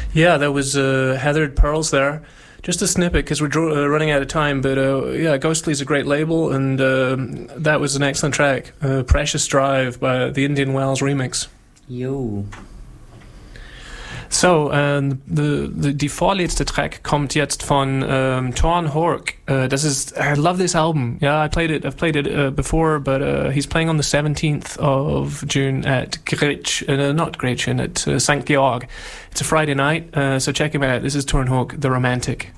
Yeah, there was Heathered Pearls there. Just a snippet because we're running out of time, but yeah, Ghostly is a great label, and that was an excellent track. Precious Drive by the Indian Wells remix. Jo. So, die vorletzte Track kommt jetzt von Torn Hork. I love this album. Yeah, I've played it before, but he's playing on the 17th of June at not Gretchen, at St. Georg. It's a Friday night, so check him out. This is Torn Hork, The Romantic.